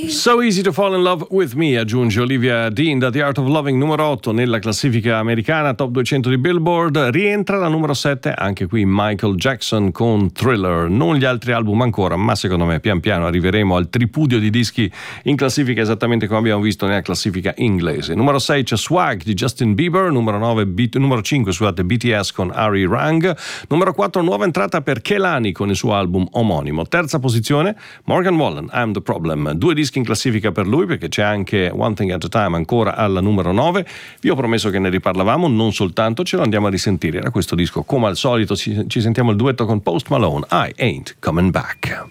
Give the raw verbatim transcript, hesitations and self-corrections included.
So Easy to Fall in Love with Me, aggiunge Olivia Dean da The Art of Loving, numero otto nella classifica americana top duecento di Billboard. Rientra la numero sette anche qui Michael Jackson con Thriller. Non gli altri album ancora, ma secondo me pian piano arriveremo al tripudio di dischi in classifica, esattamente come abbiamo visto nella classifica inglese. Numero sei c'è Swag di Justin Bieber, numero nove, B- numero cinque scusate, B T S con Ari Rang, numero quattro nuova entrata per Kehlani con il suo album omonimo. Terza posizione Morgan Wallen, I'm the Problem. Due dischi in classifica per lui, perché c'è anche One Thing at a Time ancora alla numero nove. Vi ho promesso che ne riparlavamo, non soltanto, ce lo andiamo a risentire. Era questo disco, come al solito ci, ci sentiamo il duetto con Post Malone, I Ain't Coming Back.